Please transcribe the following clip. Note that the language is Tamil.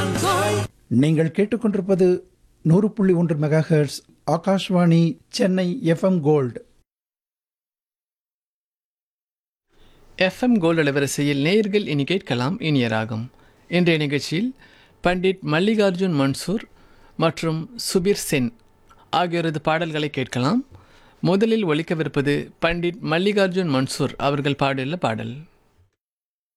நீங்கள் கேட்டுக்கொண்டிருப்பது 100.1 megahertz Akashvani Chennai FM gold. FM gold அலைவரிசையில் நேயர்கள் இனி கேட்கலாம் இனிய ராகம். இன்றைய நிகழ்ச்சியில் பண்டிட் மல்லிகார்ஜுன் மன்சூர் மற்றும் சுபீர் சென் ஆகியோரது பாடல்களை கேட்கலாம். முதலில் ஒலிக்கவிருப்பது பண்டிட் மல்லிகார்ஜுன் மன்சூர் அவர்கள் பாடியுள்ள பாடல்.